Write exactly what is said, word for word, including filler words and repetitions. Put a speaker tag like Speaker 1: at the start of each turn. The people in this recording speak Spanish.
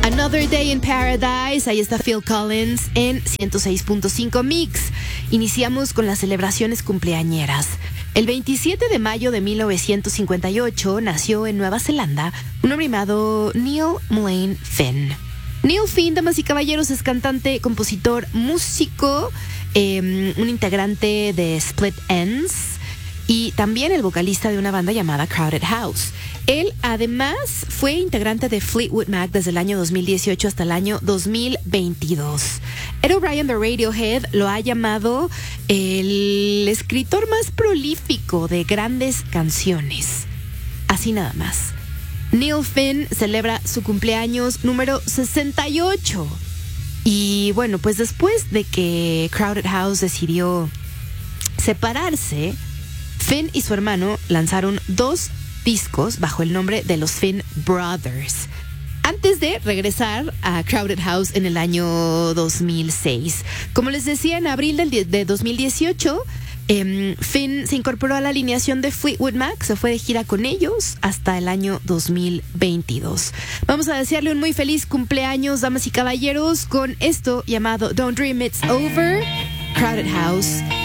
Speaker 1: Another Day in Paradise, ahí está Phil Collins en ciento seis punto cinco Mix. Iniciamos con las celebraciones cumpleañeras. El veintisiete de mayo de mil novecientos cincuenta y ocho nació en Nueva Zelanda un hombre llamado Neil Mullane Finn. Neil Finn, damas y caballeros, es cantante, compositor, músico, eh, un integrante de Split Enz y también el vocalista de una banda llamada Crowded House. Él además fue integrante de Fleetwood Mac desde el año dos mil dieciocho hasta el año dos mil veintidós. Ed O'Brien de Radiohead lo ha llamado el escritor más prolífico de grandes canciones. Así nada más. Neil Finn celebra su cumpleaños número sesenta y ocho. Y bueno, pues después de que Crowded House decidió separarse, Finn y su hermano lanzaron dos discos bajo el nombre de los Finn Brothers, antes de regresar a Crowded House en el año dos mil seis. Como les decía, en abril del de dos mil dieciocho, eh, Finn se incorporó a la alineación de Fleetwood Mac, se fue de gira con ellos hasta el año dos mil veintidós. Vamos a desearle un muy feliz cumpleaños, damas y caballeros, con esto llamado Don't Dream It's Over, Crowded House.